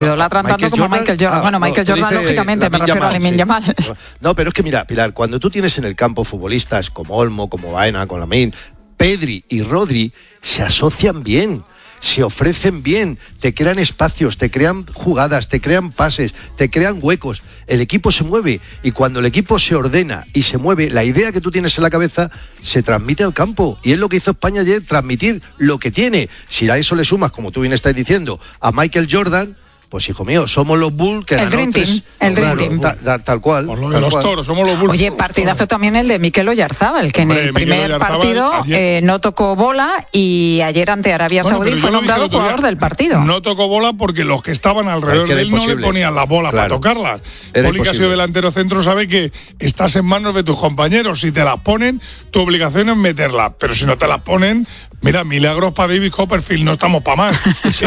idolatran tanto como Michael Jordan. Bueno, Michael Jordan, lógicamente, me refiero a Lamine Yamal. No, pero es que mira, Pilar, cuando tú tienes en el campo futbolistas como Olmo, como Baena, con Lamine, Pedri y Rodri, se asocian bien, se ofrecen bien, te crean espacios, te crean jugadas, te crean pases, te crean huecos. El equipo se mueve y cuando el equipo se ordena y se mueve, la idea que tú tienes en la cabeza se transmite al campo. Y es lo que hizo España ayer, transmitir lo que tiene. Si a eso le sumas, como tú bien estás diciendo, a Michael Jordan, pues hijo mío, somos los Bulls que el Dream Team, el Dream Team. Tal cual. Por lo de los toros, somos los Bulls. Oye, partidazo también el de Mikel Oyarzabal, que en el primer partido no tocó bola y ayer ante Arabia Saudí fue nombrado jugador del partido. No tocó bola porque los que estaban alrededor de él no le ponían la bola para tocarlas. Poli, que ha sido delantero centro, sabe que estás en manos de tus compañeros. Si te las ponen, tu obligación es meterlas. Pero si no te las ponen, mira, milagros para David Copperfield, no estamos para más.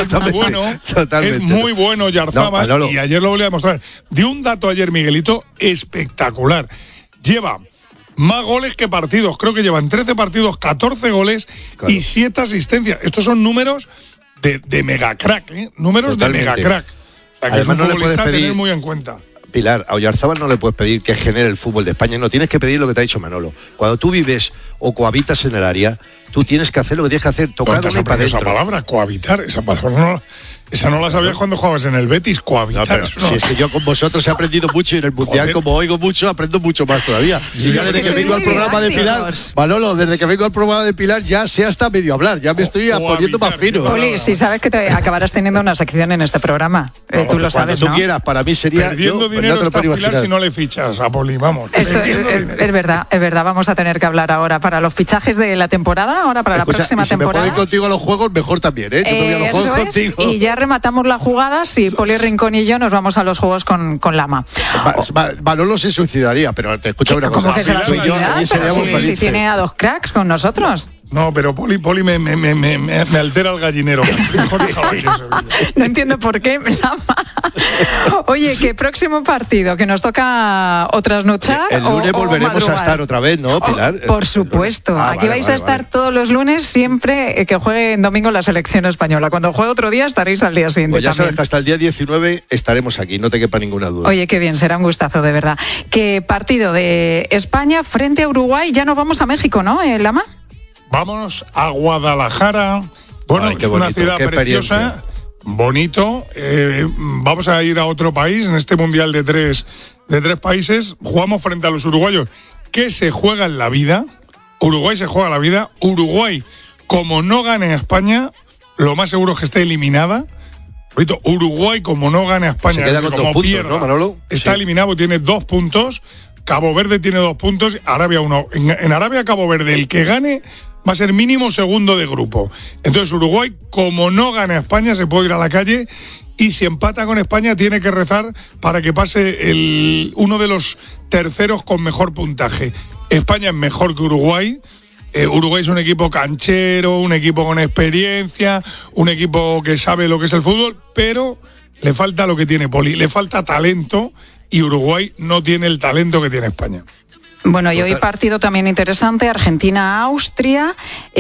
Es muy bueno Oyarzabal, y ayer lo volví a demostrar. Dio un dato ayer, Miguelito, espectacular. Lleva más goles que partidos. Creo que llevan 13 partidos, 14 goles y 7 asistencias. Estos son números de mega crack, ¿eh? Números totalmente. De mega crack. O sea, que además es un futbolista a tener muy en cuenta. Pilar, a Oyarzabal no le puedes pedir que genere el fútbol de España, no, tienes que pedir lo que te ha dicho Manolo. Cuando tú vives o cohabitas en el área, tú tienes que hacer lo que tienes que hacer, tocar una y para adentro. Esa palabra, cohabitar, esa palabra esa no la sabías cuando jugabas en el Betis, cohabitar. No, pero si es que yo con vosotros he aprendido mucho y en el Mundial, como oigo mucho, aprendo mucho más todavía. Y ya desde que vengo al programa de Pilar, Manolo, desde que vengo al programa de Pilar ya sé hasta medio hablar, ya me estoy poniendo más fino. Poli, si sabes que te acabarás teniendo una sección en este programa, tú lo sabes, ¿no? Cuando tú quieras, para mí sería... Perdiendo dinero está Pilar si no le fichas a Poli, vamos. Esto es verdad, vamos a tener que hablar ahora para los fichajes de la temporada, ahora para la próxima temporada. Si me puedo ir contigo a los juegos, mejor también, ¿eh? Eso es, y ya rematamos la jugada. Si Poli Rincón y yo nos vamos a los juegos con Lama. Manolo se suicidaría, pero te escucho una cosa. ¿Cómo que se va a suicidar? Si tiene a 2 cracks con nosotros. No, pero Poli me altera el gallinero. No entiendo por qué, Lama. Oye, ¿qué próximo partido? ¿Que nos toca trasnochar? El lunes volveremos a estar otra vez, ¿no, Pilar? Por supuesto. Aquí vais a estar todos los lunes, siempre que juegue en domingo la selección española. Cuando juegue otro día estaréis al día siguiente. Pues ya también. sabes que hasta el día 19 estaremos aquí, no te quepa ninguna duda. Oye, qué bien, será un gustazo, de verdad. ¿Qué partido de España frente a Uruguay? Ya nos vamos a México, ¿no, Lama? Vámonos a Guadalajara. Bueno, es una ciudad preciosa, bonito. Vamos a ir a otro país en este mundial de tres países. Jugamos frente a los uruguayos, que se juegan la vida. Uruguay se juega la vida. Uruguay, como no gane a España, lo más seguro es que esté eliminada. Uruguay, como no gane a España, se queda con como 2 puntos, pierda, ¿no, Manolo? está eliminado, tiene 2 puntos. Cabo Verde tiene 2 puntos, Arabia 1. En Arabia, Cabo Verde, el que gane va a ser mínimo segundo de grupo. Entonces Uruguay, como no gane a España, se puede ir a la calle, y si empata con España tiene que rezar para que pase uno de los terceros con mejor puntaje. España es mejor que Uruguay. Uruguay es un equipo canchero, un equipo con experiencia, un equipo que sabe lo que es el fútbol, pero le falta lo que tiene Poli, le falta talento, y Uruguay no tiene el talento que tiene España. Bueno, y hoy partido también interesante, Argentina-Austria.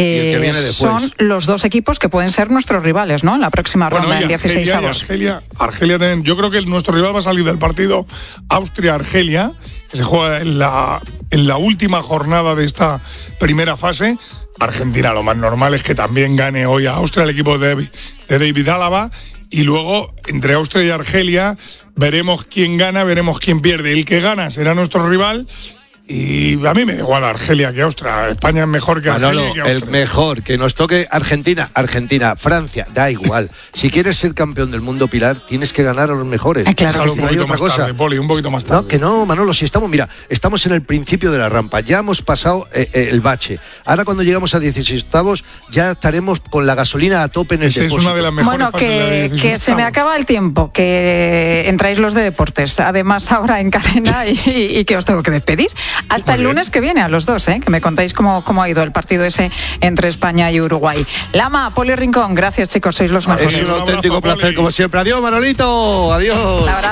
Son los 2 equipos que pueden ser nuestros rivales, ¿no? En la próxima ronda, en 16avos. Argelia también. Yo creo que nuestro rival va a salir del partido Austria-Argelia, que se juega en la última jornada de esta primera fase. Argentina, lo más normal es que también gane hoy a Austria, el equipo de David Álava. Y luego, entre Austria y Argelia, veremos quién gana, veremos quién pierde. El que gana será nuestro rival. Y a mí me da igual Argelia que Austria. España es mejor que Argelia y que Austria. El mejor, que nos toque Argentina, Francia, da igual. Si quieres ser campeón del mundo, Pilar, tienes que ganar a los mejores. Claro, un poquito más tarde, Poli, un poquito más tarde. No, que no, Manolo, si estamos en el principio de la rampa, ya hemos pasado el bache. Ahora cuando llegamos a 16avos ya estaremos con la gasolina a tope en el depósito. Es una de las mejores fases de la que se me acaba el tiempo, que entráis los de deportes, además ahora en cadena y que os tengo que despedir. Hasta el lunes que viene, a los 2, que me contáis cómo ha ido el partido ese entre España y Uruguay. Lama, Poli Rincón, gracias chicos, sois los mejores. Es un auténtico placer como siempre. Adiós, Manolito, adiós.